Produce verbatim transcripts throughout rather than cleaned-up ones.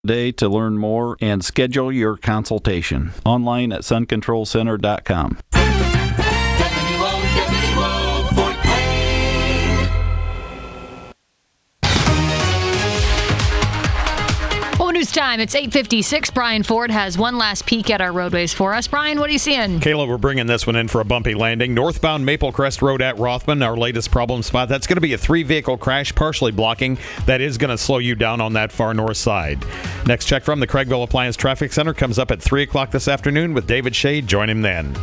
Day to learn more and schedule your consultation. Online at sun control center dot com. News time. It's eight fifty-six. Brian Ford has one last peek at our roadways for us. Brian, what are you seeing? Kayla, we're bringing this one in for a bumpy landing. Northbound Maple Crest Road at Rothman, our latest problem spot. That's going to be a three-vehicle crash, partially blocking. That is going to slow you down on that far north side. Next check from the Craigville Appliance Traffic Center comes up at three o'clock this afternoon with David Shea. Join him then.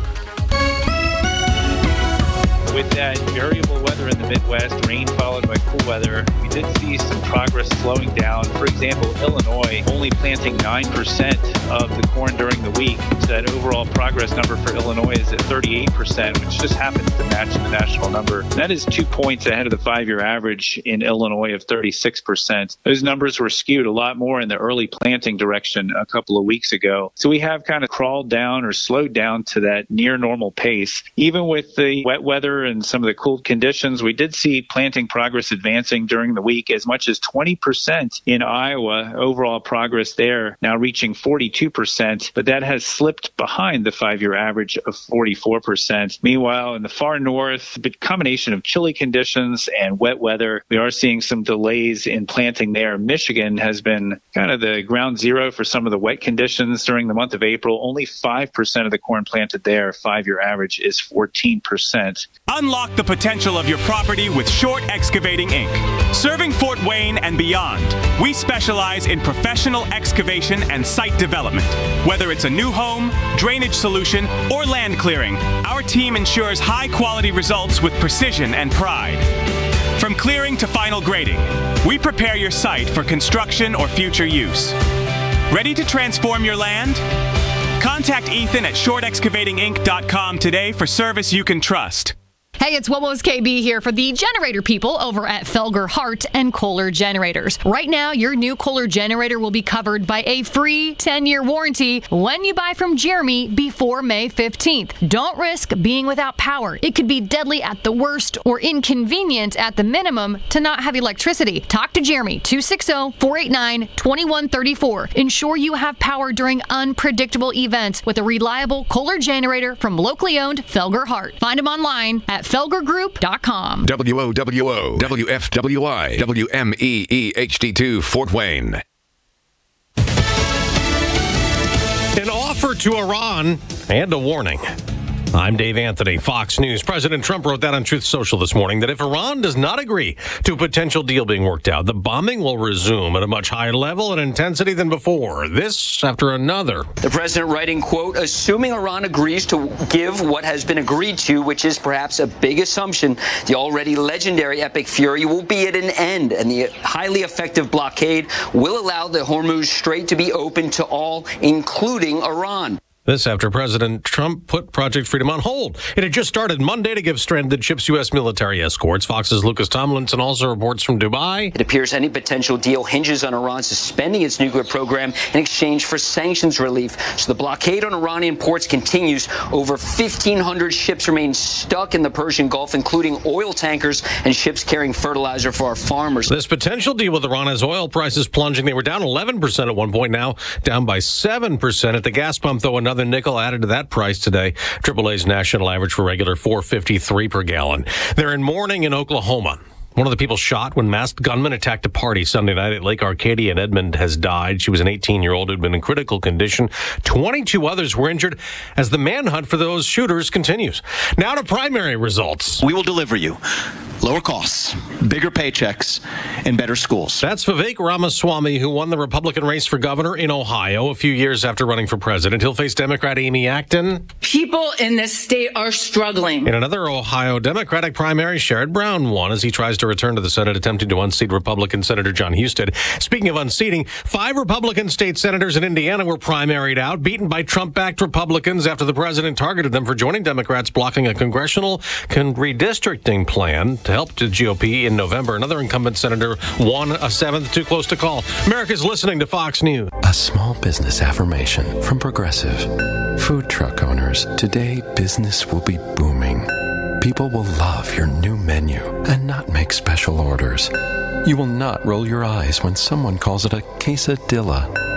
With that variable weather in the Midwest, rain followed by cool weather, we did see some progress slowing down. For example, Illinois only planting nine percent of the corn during the week. So that overall progress number for Illinois is at thirty-eight percent, which just happens to match the national number. That is two points ahead of the five-year average in Illinois of thirty-six percent. Those numbers were skewed a lot more in the early planting direction a couple of weeks ago. So we have kind of crawled down or slowed down to that near normal pace. Even with the wet weather and some of the cool conditions, we did see planting progress advancing during the week, as much as twenty percent in Iowa. Overall progress there now reaching forty-two percent, but that has slipped behind the five-year average of forty-four percent. Meanwhile, in the far north, a combination of chilly conditions and wet weather, we are seeing some delays in planting there. Michigan has been kind of the ground zero for some of the wet conditions during the month of April. Only five percent of the corn planted there. Five-year average is fourteen percent. Unlock the potential of your property with Short Excavating Incorporated. Serving Fort Wayne and beyond, we specialize in professional excavation and site development. Whether it's a new home, drainage solution, or land clearing, our team ensures high-quality results with precision and pride. From clearing to final grading, we prepare your site for construction or future use. Ready to transform your land? Contact Ethan at short excavating inc dot com today for service you can trust. Hey, it's Womo's K B here for the generator people over at Felger Hart and Kohler Generators. Right now, your new Kohler generator will be covered by a free ten-year warranty when you buy from Jeremy before May fifteenth. Don't risk being without power. It could be deadly at the worst or inconvenient at the minimum to not have electricity. Talk to Jeremy, two six zero, four eight nine, two one three four. Ensure you have power during unpredictable events with a reliable Kohler generator from locally owned Felger Hart. Find them online at felger group dot com. W O W O, W F W I, W M E E H D two, Fort Wayne. An offer to Iran and a warning. I'm Dave Anthony, Fox News. President Trump wrote that on Truth Social this morning, that if Iran does not agree to a potential deal being worked out, the bombing will resume at a much higher level and intensity than before. This after another. The president writing, quote, assuming Iran agrees to give what has been agreed to, which is perhaps a big assumption, the already legendary Epic Fury will be at an end, and the highly effective blockade will allow the Hormuz Strait to be open to all, including Iran. This after President Trump put Project Freedom on hold. It had just started Monday to give stranded ships U S military escorts. Fox's Lucas Tomlinson also reports from Dubai. It appears any potential deal hinges on Iran suspending its nuclear program in exchange for sanctions relief. So the blockade on Iranian ports continues. Over fifteen hundred ships remain stuck in the Persian Gulf, including oil tankers and ships carrying fertilizer for our farmers. This potential deal with Iran has oil prices plunging. They were down eleven percent at one point, now down by seven percent at the gas pump, though. Another nickel added to that price today. triple A's national average for regular four fifty-three per gallon. They're in mourning in Oklahoma. One of the people shot when masked gunmen attacked a party Sunday night at Lake Arcadia in Edmond has died. She was an eighteen-year-old who'd been in critical condition. twenty-two others were injured as the manhunt for those shooters continues. Now to primary results. We will deliver you lower costs, bigger paychecks, and better schools. That's Vivek Ramaswamy, who won the Republican race for governor in Ohio a few years after running for president. He'll face Democrat Amy Acton. People in this state are struggling. In another Ohio Democratic primary, Sherrod Brown won as he tries to return to the Senate, attempting to unseat Republican Senator John Husted. Speaking of unseating, five Republican state senators in Indiana were primaried out, beaten by Trump-backed Republicans after the president targeted them for joining Democrats blocking a congressional con- redistricting plan to help the G O P in November. Another incumbent senator won a seventh, too close to call. America's listening to Fox News. A small business affirmation from Progressive. Food truck owners, today business will be booming. People will love your new menu and not make special orders. You will not roll your eyes when someone calls it a quesadilla.